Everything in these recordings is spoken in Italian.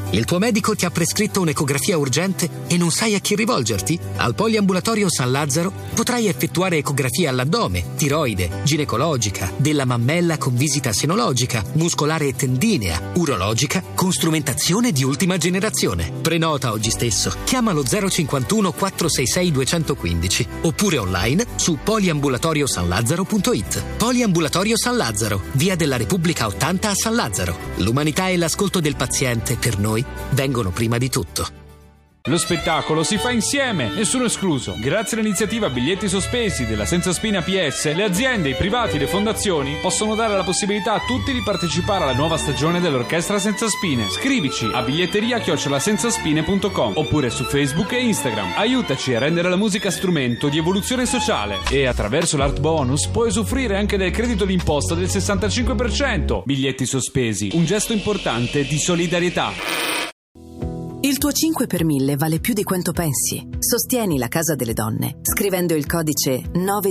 Il tuo medico ti ha prescritto un'ecografia urgente e non sai a chi rivolgerti? Al Poliambulatorio San Lazzaro potrai effettuare ecografia all'addome, tiroide, ginecologica, della mammella con visita senologica, muscolare e tendinea, urologica, con strumentazione di ultima generazione. Prenota oggi stesso. Chiama lo 051 466 215 oppure online su poliambulatoriosanlazzaro.it. Poliambulatorio San Lazzaro, via della Repubblica 80 a San Lazzaro. L'umanità e l'ascolto del paziente per noi vengono prima di tutto. Lo spettacolo si fa insieme, nessuno escluso. Grazie all'iniziativa Biglietti Sospesi della Senza Spina PS, le aziende, i privati, le fondazioni possono dare la possibilità a tutti di partecipare alla nuova stagione dell'Orchestra Senza Spine. Scrivici a biglietteria@senzaspine.com oppure su Facebook e Instagram. Aiutaci a rendere la musica strumento di evoluzione sociale e attraverso l'Art Bonus puoi usufruire anche del credito d'imposta del 65%. Biglietti Sospesi, un gesto importante di solidarietà. Il tuo 5 per 1000 vale più di quanto pensi. Sostieni la Casa delle Donne scrivendo il codice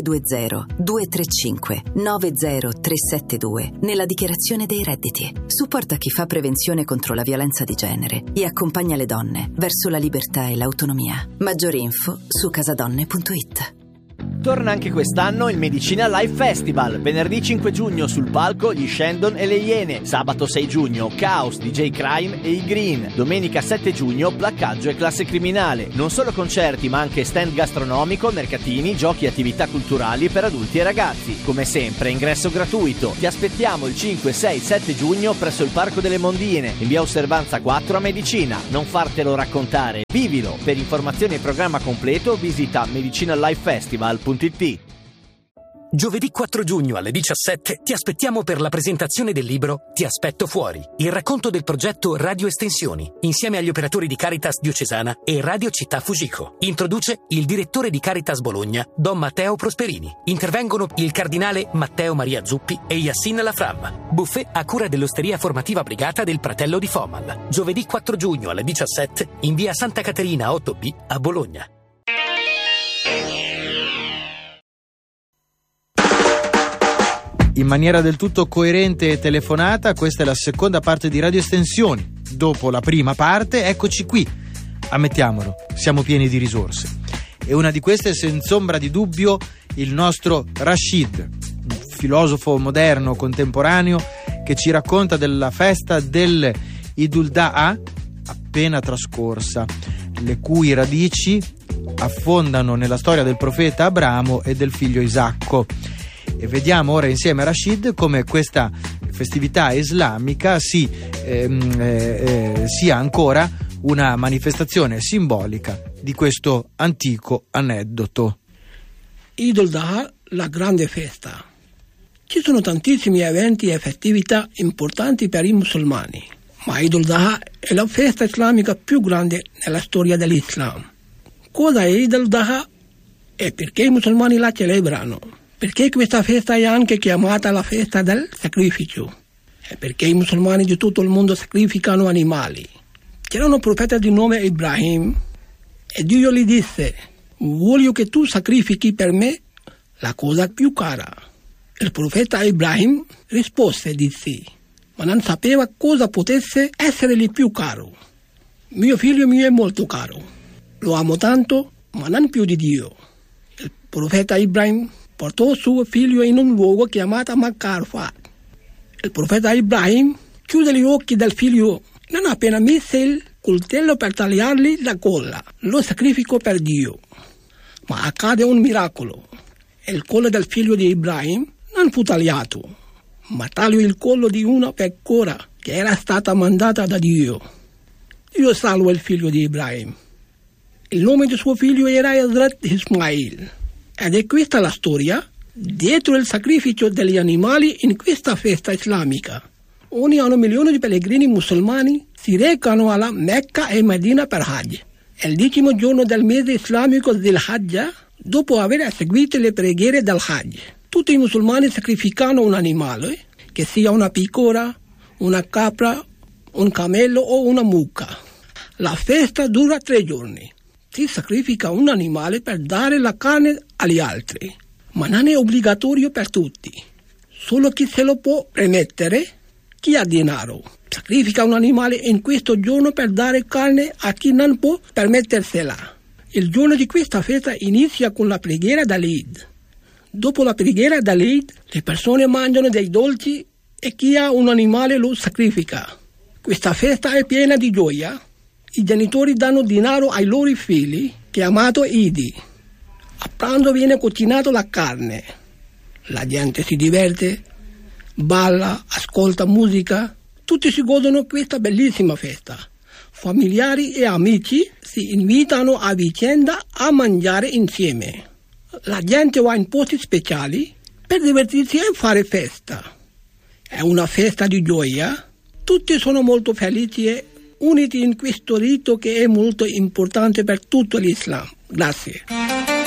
920-235-90372 nella dichiarazione dei redditi. Supporta chi fa prevenzione contro la violenza di genere e accompagna le donne verso la libertà e l'autonomia. Maggiori info su casadonne.it. Torna anche quest'anno il Medicina Live Festival. Venerdì 5 giugno sul palco gli Shandon e le Iene. Sabato 6 giugno Chaos, DJ Crime e i Green. Domenica 7 giugno Placcaggio e Classe Criminale. Non solo concerti ma anche stand gastronomico, mercatini, giochi e attività culturali per adulti e ragazzi. Come sempre ingresso gratuito. Ti aspettiamo il 5, 6, 7 giugno presso il Parco delle Mondine in via Osservanza 4 a Medicina. Non fartelo raccontare, vivilo. Per informazioni e programma completo visita medicinalifefestival.it. Giovedì 4 giugno alle 17 ti aspettiamo per la presentazione del libro Ti aspetto fuori, il racconto del progetto Radio Estensioni, insieme agli operatori di Caritas Diocesana e Radio Città Fuscico. Introduce il direttore di Caritas Bologna, Don Matteo Prosperini. Intervengono il cardinale Matteo Maria Zuppi e Yassin Lafram. Buffet a cura dell'Osteria Formativa Brigata del Pratello di Fomal. Giovedì 4 giugno alle 17 in via Santa Caterina 8B a Bologna. In maniera del tutto coerente e telefonata, questa è la seconda parte di Radio Estensioni. Dopo la prima parte, eccoci qui. Ammettiamolo, siamo pieni di risorse. E una di queste è senza ombra di dubbio il nostro Rashid, un filosofo moderno, contemporaneo, che ci racconta della festa del Eid al-Adha appena trascorsa, le cui radici affondano nella storia del profeta Abramo e del figlio Isacco. E vediamo ora insieme a Rashid come questa festività islamica sia ancora una manifestazione simbolica di questo antico aneddoto. Eid al-Adha, la grande festa. Ci sono tantissimi eventi e festività importanti per i musulmani, ma Eid al-Adha è la festa islamica più grande nella storia dell'Islam. Cosa è Eid al-Adha e perché i musulmani la celebrano? Perché questa festa è anche chiamata la festa del sacrificio? E perché i musulmani di tutto il mondo sacrificano animali? C'era un profeta di nome Ibrahim e Dio gli disse: voglio che tu sacrifichi per me la cosa più cara. Il profeta Ibrahim rispose e disse: ma non sapeva cosa potesse essergli più caro. Mio figlio mio è molto caro, lo amo tanto, ma non più di Dio. Il profeta Ibrahim portò suo figlio in un luogo chiamato Makkah. Il profeta Ibrahim chiuse gli occhi del figlio, non appena mise il coltello per tagliargli la gola. Lo sacrificò per Dio. Ma accade un miracolo. Il collo del figlio di Ibrahim non fu tagliato, ma tagliò il collo di una pecora che era stata mandata da Dio. Dio salvò il figlio di Ibrahim. Il nome di suo figlio era Hazrat Ismail. Ed è questa la storia dietro il sacrificio degli animali in questa festa islamica. Ogni anno milioni di pellegrini musulmani si recano alla Mecca e Medina per Hajj. È il 10° giorno del mese islamico del Hajj, dopo aver eseguito le preghiere del Hajj. Tutti i musulmani sacrificano un animale, che sia una pecora, una capra, un cammello o una mucca. La festa dura 3 giorni. Si sacrifica un animale per dare la carne agli altri, ma non è obbligatorio per tutti. Solo chi se lo può permettere, chi ha denaro. sacrifica un animale in questo giorno per dare carne a chi non può permettersela. Il giorno di questa festa inizia con la preghiera dall'Eid. Dopo la preghiera dall'Eid, le persone mangiano dei dolci e chi ha un animale lo sacrifica. Questa festa è piena di gioia. I genitori danno denaro ai loro figli, chiamato Idi. A pranzo viene cucinato la carne. La gente si diverte, balla, ascolta musica. Tutti si godono questa bellissima festa. Familiari e amici si invitano a vicenda a mangiare insieme. La gente va in posti speciali per divertirsi e fare festa. È una festa di gioia. Tutti sono molto felici e uniti in questo rito che è molto importante per tutto l'Islam. Grazie.